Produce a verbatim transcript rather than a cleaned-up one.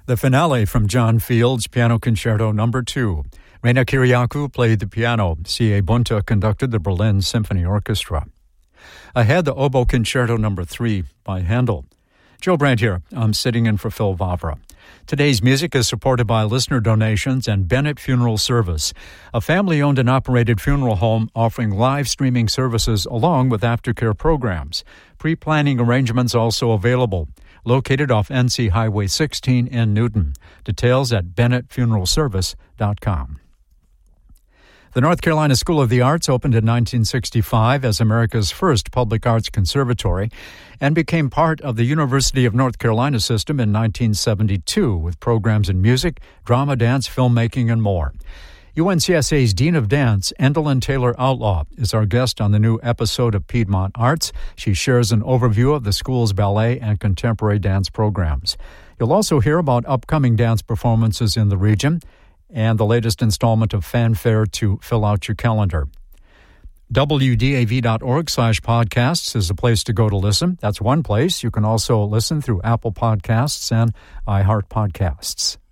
The finale from John Field's Piano Concerto Number two. Reina Kyriakou played the piano. C A. Bunta conducted the Berlin Symphony Orchestra. Ahead, the Oboe Concerto Number three by Handel. Joe Brandt here. I'm sitting in for Phil Vavra. Today's music is supported by listener donations and Bennett Funeral Service, a family-owned and operated funeral home offering live streaming services along with aftercare programs. Pre-planning arrangements also available. Located off N C Highway sixteen in Newton. Details at bennett funeral service dot com. The North Carolina School of the Arts opened in nineteen sixty-five as America's first public arts conservatory and became part of the University of North Carolina system in nineteen seventy-two with programs in music, drama, dance, filmmaking, and more. U N C S A's Dean of Dance, Endalyn Taylor Outlaw, is our guest on the new episode of Piedmont Arts. She shares an overview of the school's ballet and contemporary dance programs. You'll also hear about upcoming dance performances in the region and the latest installment of Fanfare to fill out your calendar. W D A V dot org slash podcasts is the place to go to listen. That's one place. You can also listen through Apple Podcasts and iHeart Podcasts.